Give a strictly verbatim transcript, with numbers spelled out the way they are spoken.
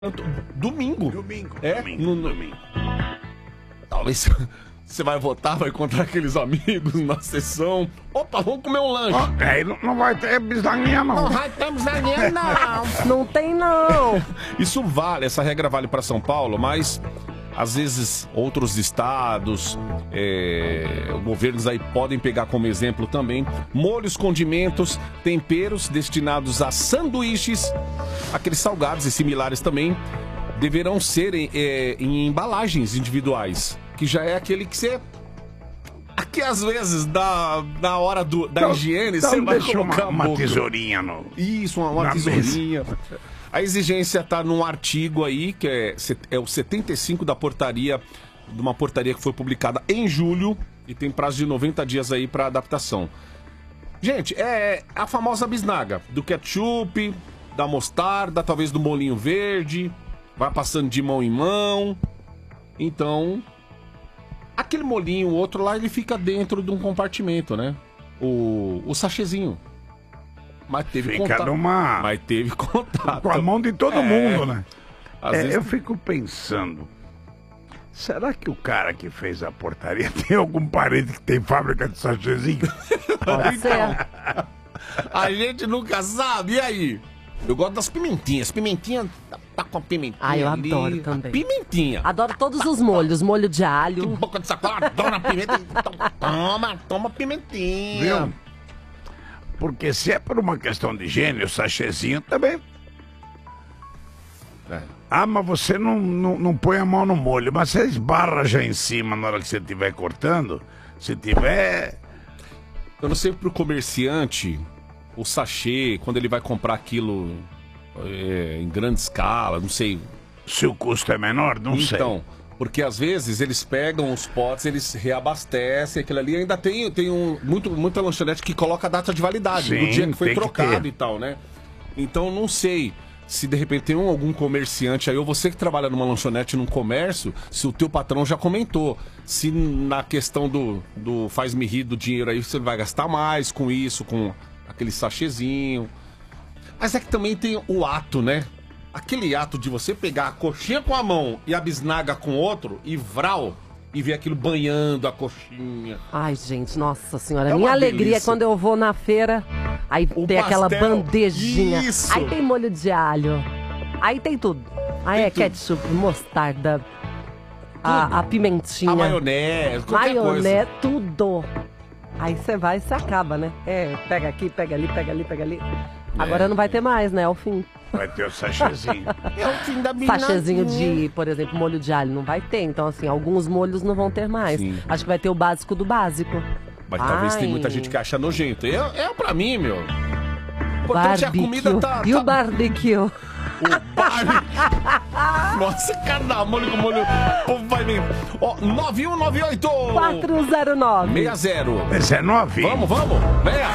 Domingo. Domingo. É, domingo, no, no... domingo. Talvez você vai votar, vai encontrar aqueles amigos na sessão. Opa, vamos comer um lanche. Oh, é, não, não vai ter bisnaguinha, não. Não vai ter bisnaguinha, não. Não tem, não. Isso vale, essa regra vale para São Paulo, mas às vezes outros estados, é, governos aí podem pegar como exemplo também. Molhos, condimentos, temperos destinados a sanduíches, aqueles salgados e similares também, deverão ser é, em embalagens individuais, que já é aquele que você... Aqui às vezes, da, na hora do, da Então, higiene, então você vai deixa colocar uma, uma boca. tesourinha no... Isso, uma, uma na tesourinha. A exigência está num artigo aí, que é, é o setenta e cinco da portaria, de uma portaria que foi publicada em julho e tem prazo de noventa dias aí para adaptação. Gente, é a famosa bisnaga do ketchup, da mostarda, talvez do molinho verde, vai passando de mão em mão. Então, aquele molinho, o outro lá, ele fica dentro de um compartimento, né? O, o sachêzinho. Mas teve Fica contato. numa... Mas teve contato. Com a mão de todo É. mundo, né? Às É, vezes- Eu fico pensando, será que o cara que fez a portaria tem algum parente que tem fábrica de sachêzinho? Pode ser. A gente nunca sabe. E aí? Eu gosto das pimentinhas. Pimentinha tá, tá com a pimentinha. Ah, eu ali. adoro também. Pimentinha. Adoro todos os molhos. Molho de alho. Boca de sacola, adoro a pimenta. Toma, toma pimentinha. Viu? Porque se é por uma questão de higiene, o sachêzinho também... É. Ah, mas você não, não, não põe a mão no molho, mas você esbarra já em cima na hora que você estiver cortando. Se tiver... Eu não sei pro comerciante, o sachê, quando ele vai comprar aquilo é, em grande escala, não sei. Se o custo é menor, não sei. Então, porque às vezes eles pegam os potes, eles reabastecem aquilo ali. Ainda tem, tem um, muito, muita lanchonete que coloca a data de validade, Sim, do dia que foi tem que trocado ter. e tal, né? Então, não sei se de repente tem um, algum comerciante aí, ou você que trabalha numa lanchonete, num comércio, se o teu patrão já comentou. Se na questão do, do faz-me rir do dinheiro aí, você vai gastar mais com isso, com aquele sachêzinho. Mas é que também tem o ato, né? Aquele ato de você pegar a coxinha com a mão e a bisnaga com o outro, e vral, e ver aquilo banhando a coxinha. Ai, gente, nossa senhora. É uma Minha alegria é delícia. quando eu vou na feira, aí O tem aquela pastel. bandejinha. Isso. Aí tem molho de alho. Aí tem tudo. Aí Tem é tudo. ketchup, mostarda, a, a pimentinha. A maionese, qualquer maionese, tudo. Aí você vai e você acaba, né? É, pega aqui, pega ali, pega ali, pega ali. Agora não vai ter mais, né? É o fim. Vai ter o sachêzinho. coisa. É o fim da Sachêzinho de, por exemplo, molho de alho não vai ter. Então, assim, alguns molhos não vão ter mais. Sim. Acho que vai ter o básico do básico. Mas talvez tem Ai. muita gente que acha nojento. É, é pra mim, meu. O importante é a Barbecue. comida tá... E tá... o barbecue? O barbecue. Nossa, cada molho com molho. O povo vai mesmo. Ó, nove um nove oito quatro zero nove. seis zero. dezenove. Vamos, vamos. Venha.